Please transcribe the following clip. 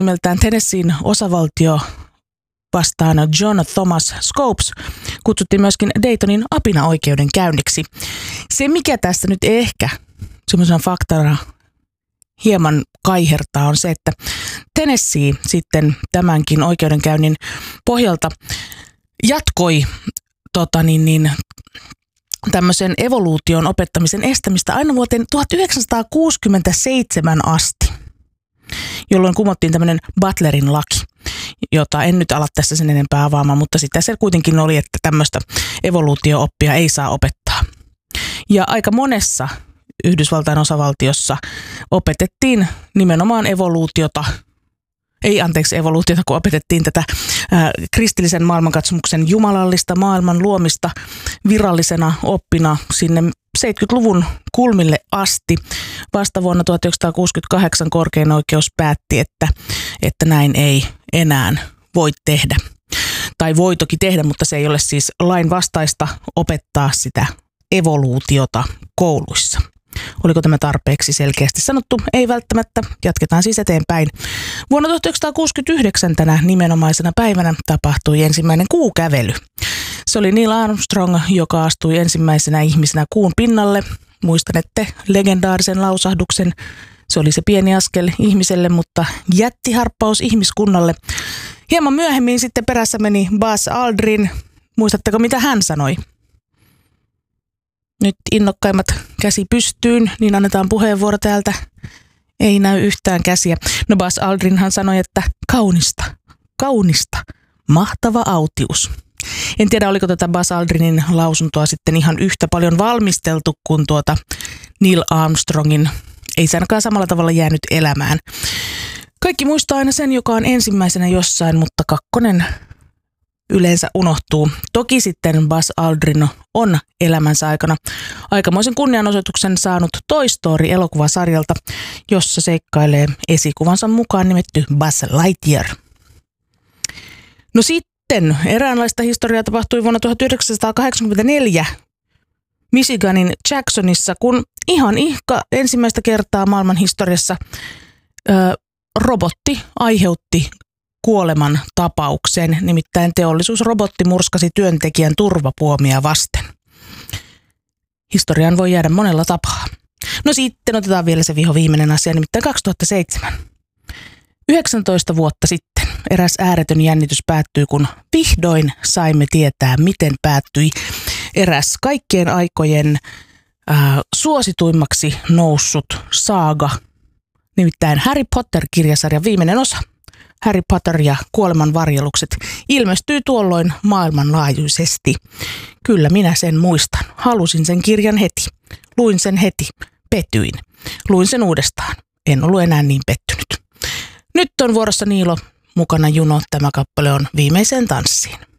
nimeltään Tennesseein osavaltio vastaan John Thomas Scopes kutsuttiin myöskin Daytonin apinaoikeudenkäynniksi. Se, mikä tässä nyt ehkä semmoisena faktana hieman kaihertaa, on se, että Tennessee sitten tämänkin oikeudenkäynnin pohjalta jatkoi tämmöisen evoluution opettamisen estämistä aina vuoteen 1967 asti, jolloin kumottiin tämmöinen Butlerin laki, jota en nyt ala tässä sen enempää avaamaan, mutta sitä se kuitenkin oli, että tämmöistä evoluutio-oppia ei saa opettaa. Ja aika monessa Yhdysvaltain osavaltiossa opetettiin nimenomaan evoluutiota, kun opetettiin tätä kristillisen maailmankatsomuksen jumalallista maailman luomista virallisena oppina sinne 70-luvun kulmille asti. Vasta vuonna 1968 korkein oikeus päätti, että näin ei enää voi tehdä. Tai voi toki tehdä, mutta se ei ole siis lain vastaista opettaa sitä evoluutiota kouluissa. Oliko tämä tarpeeksi selkeästi sanottu? Ei välttämättä. Jatketaan siis eteenpäin. Vuonna 1969 tänä nimenomaisena päivänä tapahtui ensimmäinen kuukävely. Se oli Neil Armstrong, joka astui ensimmäisenä ihmisenä kuun pinnalle. Muistanette legendaarisen lausahduksen. Se oli se pieni askel ihmiselle, mutta jättiharppaus ihmiskunnalle. Hieman myöhemmin sitten perässä meni Buzz Aldrin. Muistatteko, mitä hän sanoi? Nyt innokkaimmat käsi pystyyn, niin annetaan puheenvuoro täältä. Ei näy yhtään käsiä. No Buzz Aldrinhan sanoi, että kaunista, mahtava autius. En tiedä, oliko tätä Buzz Aldrinin lausuntoa sitten ihan yhtä paljon valmisteltu kuin Neil Armstrongin. Ei se ainakaan samalla tavalla jäänyt elämään. Kaikki muistaa aina sen, joka on ensimmäisenä jossain, mutta kakkonen yleensä unohtuu. Toki sitten Buzz Aldrin on elämänsä aikana aikamoisen kunnianosoituksen saanut Toy Story-elokuvasarjalta, jossa seikkailee esikuvansa mukaan nimetty Buzz Lightyear. No sitten eräänlaista historiaa tapahtui vuonna 1984 Michiganin Jacksonissa, kun ihan ensimmäistä kertaa maailman historiassa robotti aiheutti kuoleman tapauksen, nimittäin teollisuusrobotti murskasi työntekijän turvapuomia vasten. Historiaan voi jäädä monella tapaa. No sitten otetaan vielä se vihoviimeinen asia, nimittäin 2007. 19 vuotta sitten eräs ääretön jännitys päättyi, kun vihdoin saimme tietää, miten päättyi eräs kaikkien aikojen suosituimmaksi noussut saaga, nimittäin Harry Potter-kirjasarjan viimeinen osa. Harry Potter ja kuoleman varjelukset ilmestyy tuolloin maailmanlaajuisesti. Kyllä minä sen muistan. Halusin sen kirjan heti. Luin sen heti. Petyin. Luin sen uudestaan. En ollut enää niin pettynyt. Nyt on vuorossa Niilo, mukana Juno. Tämä kappale on Viimeiseen tanssiin.